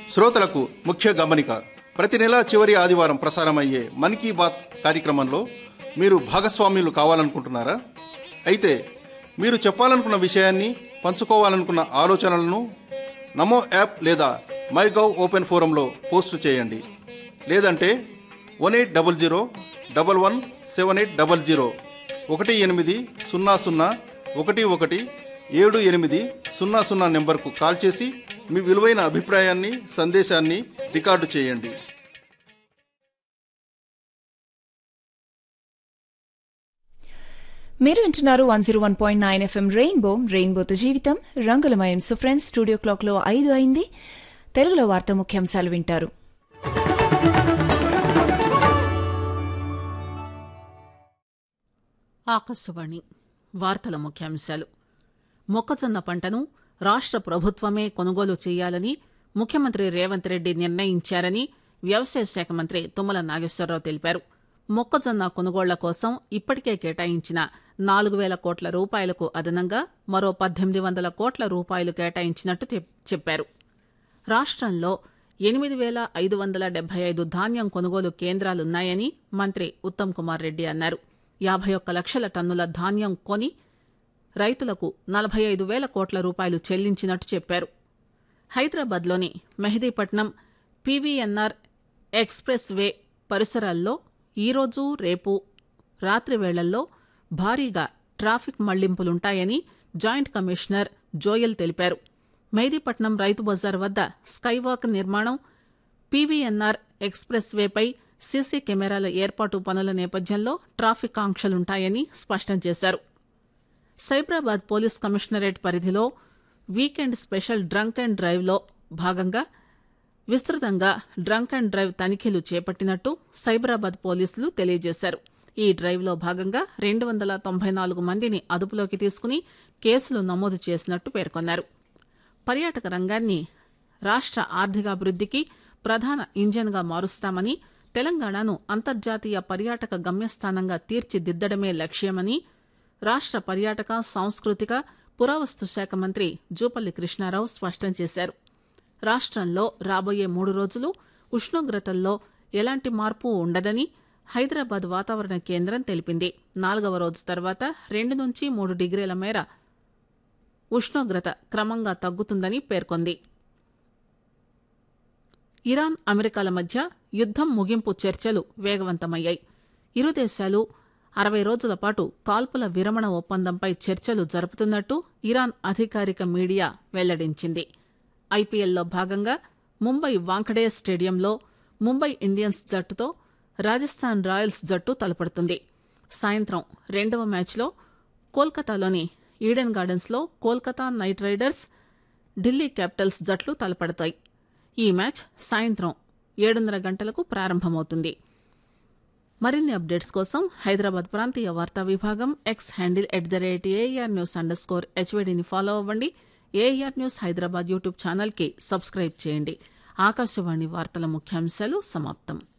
శ్రోతలకు ముఖ్య గమనిక. ప్రతి నెల చివరి ఆదివారం ప్రసారమయ్యే మన్ కీ బాత్ కార్యక్రమంలో మీరు భాగస్వామ్యులు కావాలనుకుంటున్నారా? అయితే మీరు చెప్పాలనుకున్న విషయాన్ని, పంచుకోవాలనుకున్న ఆలోచనలను నమో యాప్ లేదా మై గవ్ ఓపెన్ ఫోరంలో పోస్ట్ చేయండి. లేదంటే 1800 117800 1800 నెంబర్కు కాల్ చేసి మీ విలువైన అభిప్రాయాన్ని, సందేశాన్ని రికార్డు చేయండి. మీరు వింటున్నారు 101.9 FM రెయిన్బోతో జీవితం రంగులమయం. సో ఫ్రెండ్స్, స్టూడియో క్లాక్లో 5 అయింది. తెలుగులో వార్తా ముఖ్యాంశాలు వింటారు. ఆకాశవాణి వార్తల ముఖ్యాంశాలు. మొక్కజొన్న పంటను రాష్ట్ర ప్రభుత్వమే కొనుగోలు చేయాలని ముఖ్యమంత్రి రేవంత్ రెడ్డి నిర్ణయించారని వ్యవసాయ శాఖ మంత్రి తుమ్మల నాగేశ్వరరావు తెలిపారు. మొక్కజొన్న కొనుగోళ్ల కోసం ఇప్పటికే కేటాయించిన 4,000 కోట్ల రూపాయలకు అదనంగా మరో 1,800 కోట్ల రూపాయలు కేటాయించినట్టు చెప్పారు. రాష్ట్రంలో 8,575 ధాన్యం కొనుగోలు కేంద్రాలున్నాయని మంత్రి ఉత్తమ్ కుమార్ రెడ్డి అన్నారు. 51 లక్షల టన్నుల ధాన్యం కొని రైతులకు 45,000 కోట్ల రూపాయలు చెల్లించినట్టు చెప్పారు. హైదరాబాద్లోని మెహదీపట్నం పీవీఎన్ఆర్ ఎక్స్ప్రెస్ వే పరిసరాల్లో ఈరోజు, రేపు రాత్రి వేళల్లో భారీగా ట్రాఫిక్ మళ్లింపులుంటాయని జాయింట్ కమిషనర్ జోయల్ తెలిపారు. మెహదీపట్నం రైతు బజార్ వద్ద స్కైవాక్ నిర్మాణం, పీవీఎన్ఆర్ ఎక్స్ప్రెస్ వేపై సీసీ కెమెరాల ఏర్పాటు పనుల నేపథ్యంలో ట్రాఫిక్ ఆంక్షలుంటాయని స్పష్టం చేశారు. సైబరాబాద్ పోలీస్ కమిషనరేట్ పరిధిలో వీకెండ్ స్పెషల్ డ్రంక్ అండ్ డ్రైవ్లో భాగంగా విస్తృతంగా డ్రంక్ అండ్ డ్రైవ్ తనిఖీలు చేపట్టినట్టు సైబరాబాద్ పోలీసులు తెలియజేశారు. ఈ డ్రైవ్లో భాగంగా 294 మందిని అదుపులోకి తీసుకుని కేసులు నమోదు చేసినట్టు పేర్కొన్నారు. పర్యాటక రంగాన్ని రాష్ట్ర ఆర్థికాభివృద్ధికి ప్రధాన ఇంజన్గా మారుస్తామని, తెలంగాణను అంతర్జాతీయ పర్యాటక గమ్యస్థానంగా తీర్చిదిద్దడమే లక్ష్యమని రాష్ట్ర పర్యాటక, సాంస్కృతిక, పురావస్తు శాఖ మంత్రి జూపల్లి కృష్ణారావు స్పష్టం చేశారు. రాష్ట్రంలో రాబోయే 3 రోజులు ఉష్ణోగ్రతల్లో ఎలాంటి మార్పు ఉండదని హైదరాబాద్ వాతావరణ కేంద్రం తెలిపింది. 4వ రోజు తర్వాత 2 నుంచి 3 డిగ్రీల మేర ఉష్ణోగ్రత క్రమంగా తగ్గుతుందని పేర్కొంది. ఇరాన్, అమెరికాల మధ్య యుద్దం ముగింపు చర్చలు వేగవంతమయ్యాయి. ఇరు దేశాలు 60 రోజుల పాటు కాల్పుల విరమణ ఒప్పందంపై చర్చలు జరుపుతున్నట్టు ఇరాన్ అధికారిక మీడియా వెల్లడించింది. ఐపీఎల్లో భాగంగా ముంబై వాంఖడే స్టేడియంలో ముంబై ఇండియన్స్ జట్టుతో రాజస్థాన్ రాయల్స్ జట్టు తలపడుతుంది. సాయంత్రం 2వ మ్యాచ్లో కోల్కతాలోని ఈడెన్ గార్డెన్స్లో Kolkata night riders, Delhi Capitals జట్లు తలపడతాయి. ఈ మ్యాచ్ సాయంత్రం 7:30 గంటలకు ప్రారంభమవుతుంది. మరిన్ని అప్డేట్స్ కోసం హైదరాబాద్ ప్రాంతీయ వార్తా విభాగం ఎక్స్ హ్యాండిల్ @AIR_HVDని ఫాలో అవ్వండి. AIR న్యూస్ హైదరాబాద్ యూట్యూబ్ ఛానల్కి సబ్స్క్రైబ్ చేయండి. ఆకాశవాణి వార్తల ముఖ్యాంశాలు సమాప్తం.